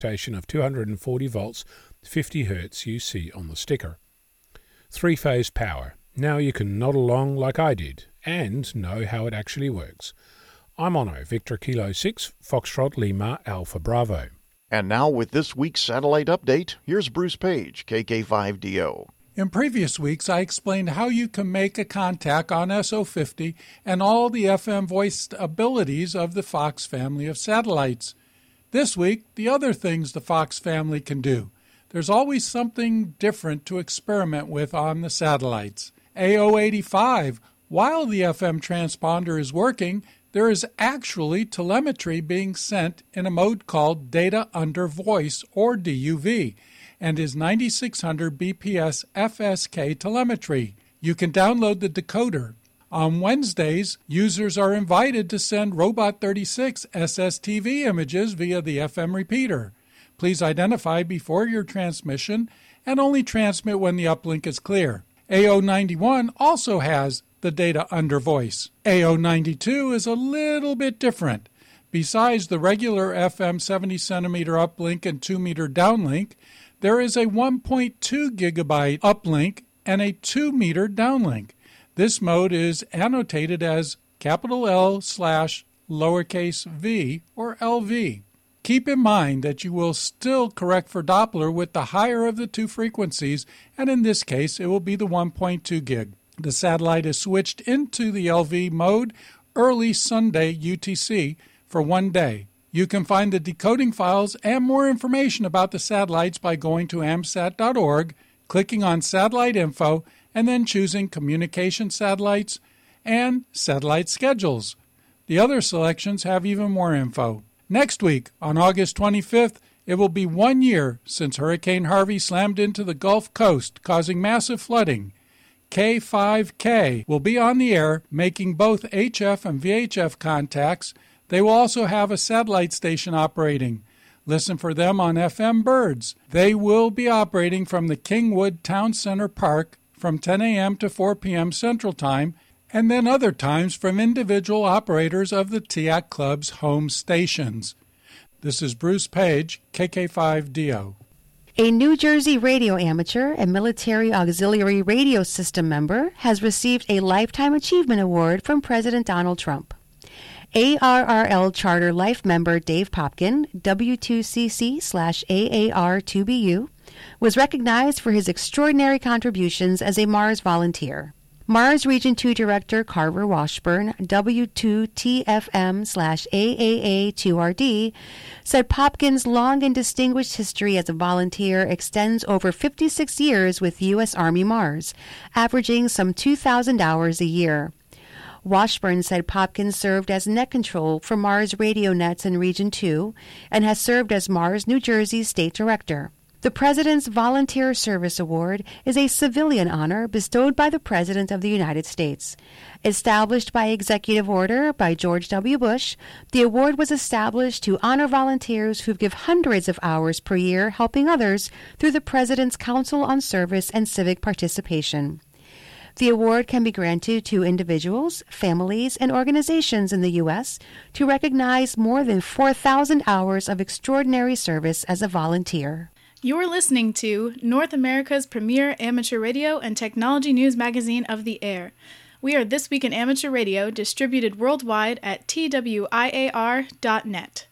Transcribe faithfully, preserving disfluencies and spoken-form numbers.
of two hundred forty volts, fifty hertz you see on the sticker. Three-phase power. Now you can nod along like I did and know how it actually works. I'm Ono, Victor Kilo six, Foxtrot Lima Alpha Bravo. And now with this week's satellite update, here's Bruce Page, K K five D O. In previous weeks, I explained how you can make a contact on S O fifty and all the F M voice abilities of the Fox family of satellites. This week, the other things the Fox family can do. There's always something different to experiment with on the satellites. A O eighty-five, while the F M transponder is working, there is actually telemetry being sent in a mode called Data Under Voice, or D U V, and is ninety-six hundred B P S F S K telemetry. You can download the decoder. On Wednesdays, users are invited to send Robot thirty-six S S T V images via the F M repeater. Please identify before your transmission and only transmit when the uplink is clear. A O ninety-one also has the Data Under Voice. A O ninety-two is a little bit different. Besides the regular F M seventy centimeter uplink and two meter downlink, there is a one point two gigabyte uplink and a two meter downlink. This mode is annotated as capital L slash lowercase v, or L V. Keep in mind that you will still correct for Doppler with the higher of the two frequencies, and in this case it will be the one point two gig. The satellite is switched into the L V mode early Sunday U T C for one day. You can find the decoding files and more information about the satellites by going to amsat dot org, clicking on Satellite Info, and then choosing Communication Satellites and Satellite Schedules. The other selections have even more info. Next week, on August twenty-fifth, it will be one year since Hurricane Harvey slammed into the Gulf Coast, causing massive flooding. K five K will be on the air, making both H F and V H F contacts. They will also have a satellite station operating. Listen for them on F M Birds. They will be operating from the Kingwood Town Center Park from ten a.m. to four p.m. Central Time, and then other times from individual operators of the T A C Club's home stations. This is Bruce Page, K K five D O. A New Jersey radio amateur and military auxiliary radio system member has received a Lifetime Achievement Award from President Donald Trump. A R R L Charter Life member Dave Popkin, W two C C slash A A R two B U, was recognized for his extraordinary contributions as a Mars volunteer. Mars Region two Director Carver Washburn, W two T F M slash A A A two R D, said Popkin's long and distinguished history as a volunteer extends over fifty-six years with U S Army Mars, averaging some two thousand hours a year. Washburn said Popkins served as net control for Mars radio nets in Region two and has served as Mars New Jersey's state director. The President's Volunteer Service Award is a civilian honor bestowed by the President of the United States. Established by executive order by George W. Bush, the award was established to honor volunteers who give hundreds of hours per year helping others through the President's Council on Service and Civic Participation. The award can be granted to individuals, families, and organizations in the U S to recognize more than four thousand hours of extraordinary service as a volunteer. You're listening to North America's premier amateur radio and technology news magazine of the air. We are This Week in Amateur Radio, distributed worldwide at T W I A R dot net.